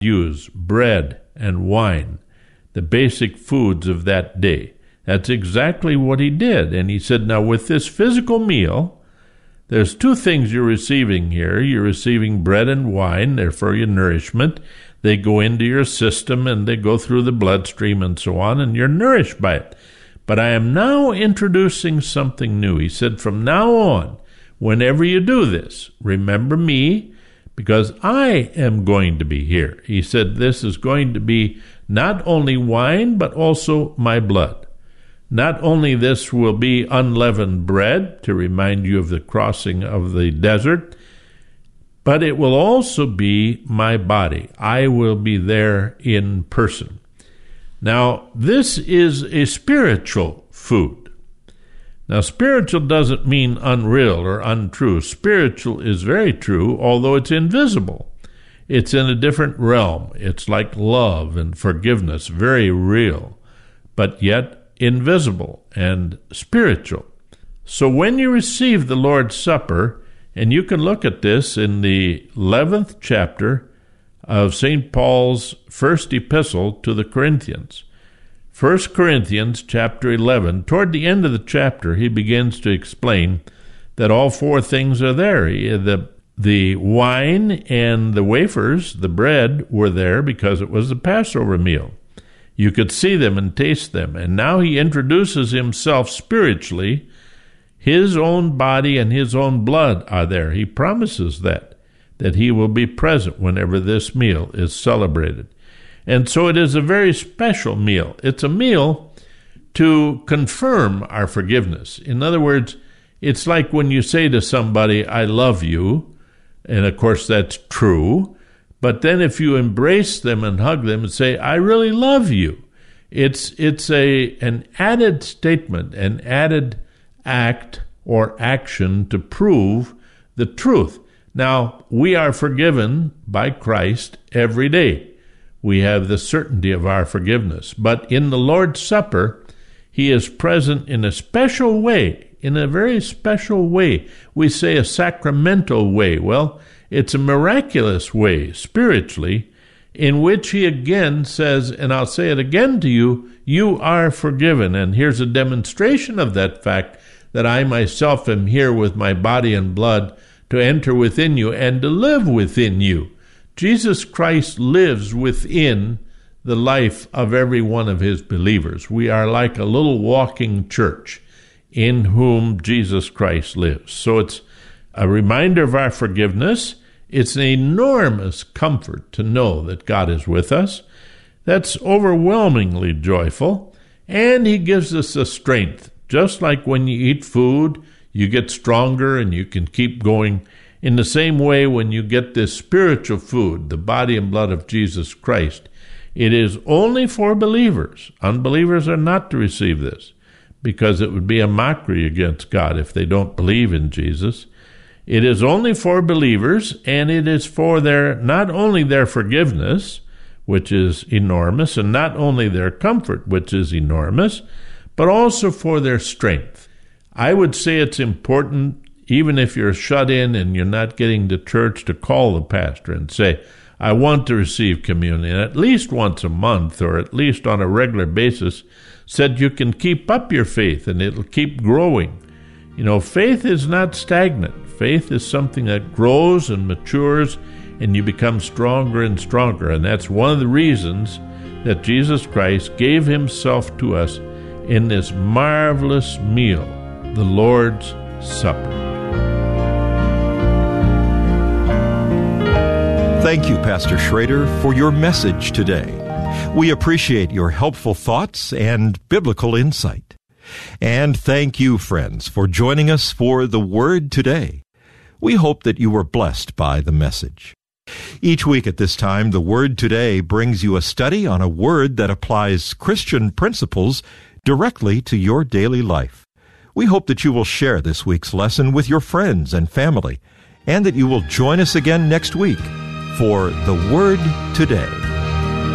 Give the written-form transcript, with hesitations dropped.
use bread and wine, the basic foods of that day. That's exactly what he did. And he said, now with this physical meal, there's two things you're receiving here. You're receiving bread and wine. They're for your nourishment. They go into your system and they go through the bloodstream and so on, and you're nourished by it. But I am now introducing something new. He said, from now on, whenever you do this, remember me, because I am going to be here. He said, this is going to be not only wine, but also my blood. Not only this will be unleavened bread to remind you of the crossing of the desert, but it will also be my body. I will be there in person. Now, this is a spiritual food. Now, spiritual doesn't mean unreal or untrue. Spiritual is very true, although it's invisible. It's in a different realm. It's like love and forgiveness, very real, but yet invisible and spiritual. So when you receive the Lord's Supper, and you can look at this in the 11th chapter of St. Paul's first epistle to the Corinthians. 1 Corinthians chapter 11, toward the end of the chapter, he begins to explain that all four things are there. The wine and the wafers, the bread, were there because it was the Passover meal. You could see them and taste them. And now he introduces himself spiritually. His own body and his own blood are there. He promises that he will be present whenever this meal is celebrated. And so it is a very special meal. It's a meal to confirm our forgiveness. In other words, it's like when you say to somebody, I love you, and of course that's true, but then if you embrace them and hug them and say, I really love you, it's an added statement, an added act or action to prove the truth. Now, we are forgiven by Christ every day. We have the certainty of our forgiveness. But in the Lord's Supper, he is present in a special way, in a very special way. We say a sacramental way. Well, it's a miraculous way, spiritually, in which he again says, and I'll say it again to you, you are forgiven. And here's a demonstration of that fact, that I myself am here with my body and blood to enter within you and to live within you. Jesus Christ lives within the life of every one of his believers. We are like a little walking church in whom Jesus Christ lives. So it's a reminder of our forgiveness. It's an enormous comfort to know that God is with us. That's overwhelmingly joyful. And he gives us the strength. Just like when you eat food, you get stronger and you can keep going. In the same way, when you get this spiritual food, the body and blood of Jesus Christ, it is only for believers. Unbelievers are not to receive this, because it would be a mockery against God if they don't believe in Jesus. It is only for believers, and it is for not only their forgiveness, which is enormous, and not only their comfort, which is enormous, but also for their strength. I would say it's important, even if you're shut in and you're not getting to church, to call the pastor and say, I want to receive communion at least once a month or at least on a regular basis, so that you can keep up your faith and it'll keep growing. You know, faith is not stagnant. Faith is something that grows and matures, and you become stronger and stronger. And that's one of the reasons that Jesus Christ gave himself to us in this marvelous meal, the Lord's Supper. Thank you, Pastor Schrader, for your message today. We appreciate your helpful thoughts and biblical insight. And thank you, friends, for joining us for the Word today. We hope that you were blessed by the message. Each week at this time, the Word Today brings you a study on a word that applies Christian principles directly to your daily life. We hope that you will share this week's lesson with your friends and family, and that you will join us again next week for the Word Today.